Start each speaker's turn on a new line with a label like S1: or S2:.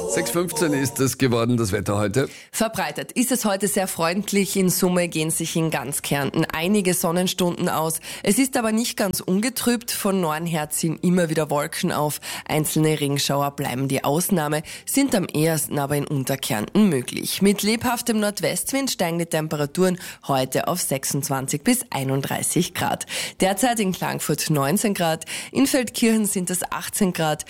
S1: 6:15 ist es geworden, das Wetter heute.
S2: Verbreitet ist es heute sehr freundlich. In Summe gehen sich in ganz Kärnten einige Sonnenstunden aus. Es ist aber nicht ganz ungetrübt. Von Norden her ziehen immer wieder Wolken auf. Einzelne Regenschauer bleiben die Ausnahme, sind am ehesten aber in Unterkärnten möglich. Mit lebhaftem Nordwestwind steigen die Temperaturen heute auf 26 bis 31 Grad. Derzeit in Klagenfurt 19 Grad, in Feldkirchen sind es 18 Grad,